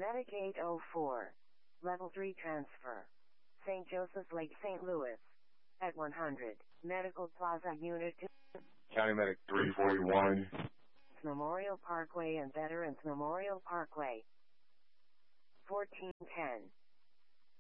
Medic 804. Level 3 transfer. St. Joseph's Lake, St. Louis. At 100. Medical Plaza Unit 2. County Medic 341. Memorial Parkway and Veterans Memorial Parkway. 1410.